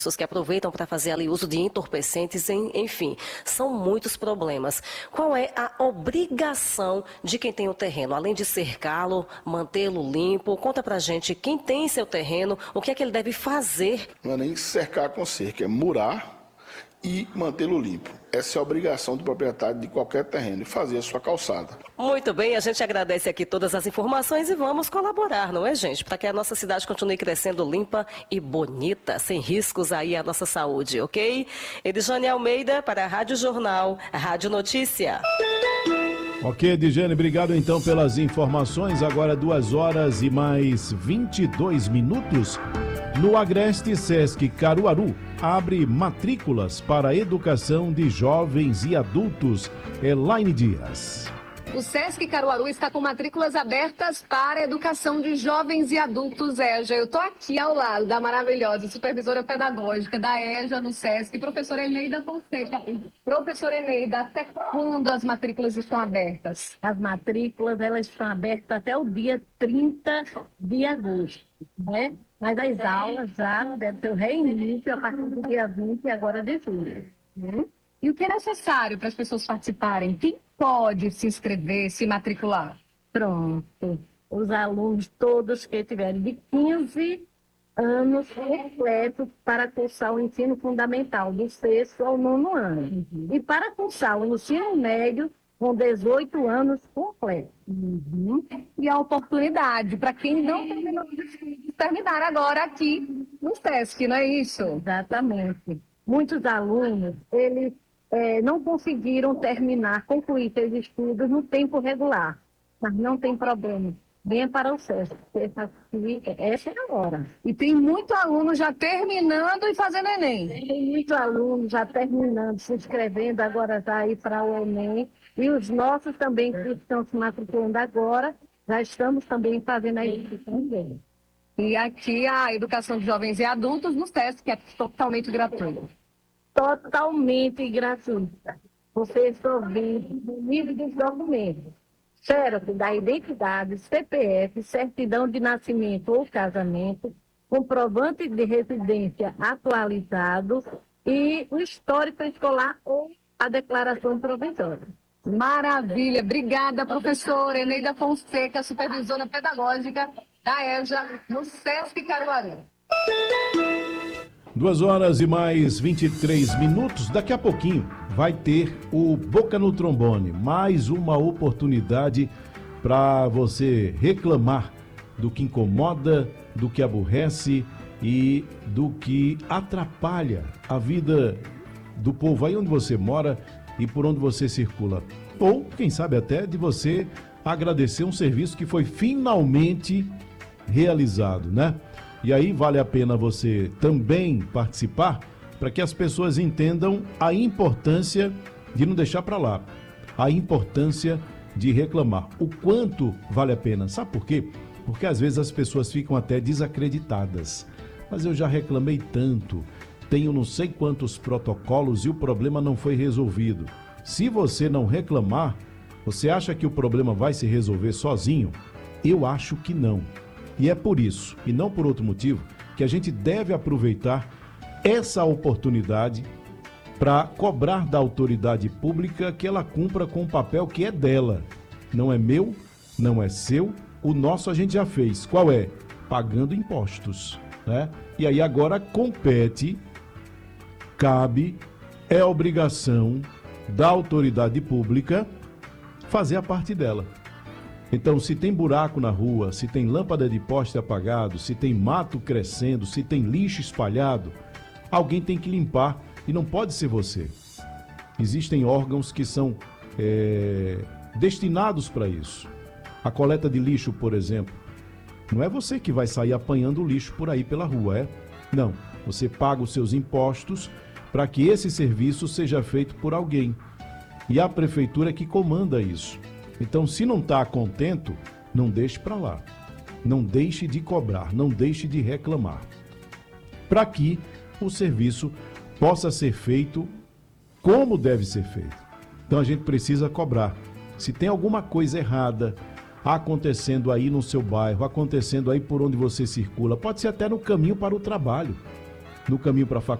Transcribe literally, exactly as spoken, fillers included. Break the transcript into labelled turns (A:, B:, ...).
A: pessoas que aproveitam para fazer ali uso de entorpecentes, enfim, são muitos problemas. Qual é a obrigação de quem tem o terreno? Além de cercá-lo, mantê-lo limpo, conta pra gente quem tem seu terreno, o que é que ele deve fazer?
B: Não é nem cercar com cerca, é murar e mantê-lo limpo. Essa é a obrigação do proprietário de qualquer terreno, e fazer a sua calçada.
A: Muito bem, a gente agradece aqui todas as informações e vamos colaborar, não é, gente? Para que a nossa cidade continue crescendo limpa e bonita, sem riscos aí à nossa saúde, ok? Edjane Almeida para a Rádio Jornal, a Rádio Notícia.
C: Ok, Edjane, obrigado então pelas informações. Agora duas horas e mais vinte e dois minutos. No Agreste Sesc Caruaru, abre matrículas para a educação de jovens e adultos. Elaine Dias.
D: O Sesc Caruaru está com matrículas abertas para a educação de jovens e adultos, EJA. Eu estou aqui ao lado da maravilhosa supervisora pedagógica da EJA no Sesc, professora Eneida Fonseca. Professora Eneida, até quando as matrículas estão abertas?
E: As matrículas elas estão abertas até o dia trinta de agosto, né? Mas as aulas já devem ter o reinício a partir do dia vinte agora de julho.
D: Hum? E o que é necessário para as pessoas participarem? Quem pode se inscrever, se matricular?
E: Pronto. Os alunos todos que tiverem de quinze anos completos para cursar o ensino fundamental, do sexto ao nono ano. Uhum. E para cursar o ensino médio, com dezoito anos completos.
D: Uhum. E a oportunidade para quem não terminou de terminar agora aqui no Sesc, não é isso?
E: Exatamente. Muitos alunos, eles é, não conseguiram terminar, concluir seus estudos no tempo regular, mas não tem problema. Venha para o Sesc. Essa é a hora.
D: E tem muito aluno já terminando e fazendo Enem.
E: Tem muito aluno já terminando, se inscrevendo, agora já aí para o Enem. E os nossos também, que estão se matriculando agora, já estamos também fazendo a inscrição deles.
D: E aqui a educação de jovens e adultos no Sesc, que é totalmente gratuita.
E: Totalmente gratuita. Você só vê o nível dos documentos. Xerox da identidade, C P F, certidão de nascimento ou casamento, comprovante de residência atualizado e o histórico escolar ou a declaração provisória.
D: Maravilha! Obrigada, professora Eneida Fonseca, supervisora pedagógica da EJA no Sesc Caruaru.
C: Duas horas e mais vinte e três minutos. Daqui a pouquinho vai ter o Boca no Trombone. Mais uma oportunidade para você reclamar do que incomoda, do que aborrece e do que atrapalha a vida do povo aí onde você mora e por onde você circula. Ou, quem sabe até, de você agradecer um serviço que foi finalmente realizado, né? E aí vale a pena você também participar para que as pessoas entendam a importância de não deixar para lá, a importância de reclamar, o quanto vale a pena. Sabe por quê? Porque às vezes as pessoas ficam até desacreditadas. Mas eu já reclamei tanto, tenho não sei quantos protocolos e o problema não foi resolvido. Se você não reclamar, você acha que o problema vai se resolver sozinho? Eu acho que não. E é por isso, e não por outro motivo, que a gente deve aproveitar essa oportunidade para cobrar da autoridade pública que ela cumpra com o papel que é dela. Não é meu, não é seu, o nosso a gente já fez. Qual é? Pagando impostos, né? E aí agora compete, cabe, é obrigação da autoridade pública fazer a parte dela. Então, se tem buraco na rua, se tem lâmpada de poste apagado, se tem mato crescendo, se tem lixo espalhado, alguém tem que limpar e não pode ser você. Existem órgãos que são é, destinados para isso. A coleta de lixo, por exemplo, não é você que vai sair apanhando lixo por aí pela rua, é? Não, você paga os seus impostos para que esse serviço seja feito por alguém. E a prefeitura é que comanda isso. Então, se não está contento, não deixe para lá. Não deixe de cobrar, não deixe de reclamar. Para que o serviço possa ser feito como deve ser feito. Então, a gente precisa cobrar. Se tem alguma coisa errada acontecendo aí no seu bairro, acontecendo aí por onde você circula, pode ser até no caminho para o trabalho. no caminho para a faculdade.